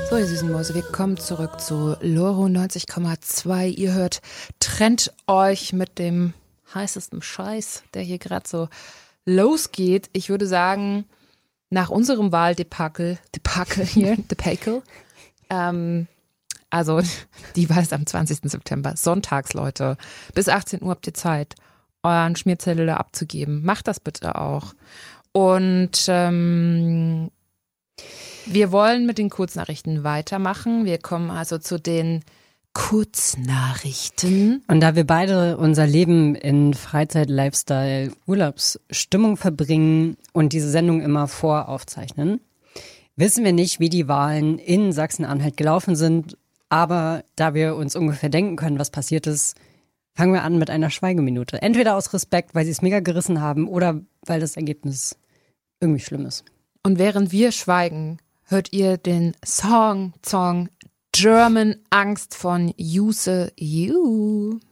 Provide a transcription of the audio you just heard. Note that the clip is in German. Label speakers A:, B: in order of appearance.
A: So, ihr süßen Mäuse, wir kommen zurück zu Loro 90,2. Ihr hört, trennt euch mit dem heißesten Scheiß, der hier gerade so losgeht. Ich würde sagen, nach unserem Wahldebakel hier, also die Wahl ist am 20. September, sonntags, Leute. Bis 18 Uhr habt ihr Zeit, euren Schmierzettel da abzugeben. Macht das bitte auch. Und wir wollen mit den Kurznachrichten weitermachen. Wir kommen also zu den Kurznachrichten.
B: Und da wir beide unser Leben in Freizeit, Lifestyle, Urlaubsstimmung verbringen und diese Sendung immer voraufzeichnen, wissen wir nicht, wie die Wahlen in Sachsen-Anhalt gelaufen sind. Aber da wir uns ungefähr denken können, was passiert ist, fangen wir an mit einer Schweigeminute. Entweder aus Respekt, weil sie es mega gerissen haben, oder weil das Ergebnis irgendwie schlimm ist.
A: Und während wir schweigen, hört ihr den Song German Angst von Use You.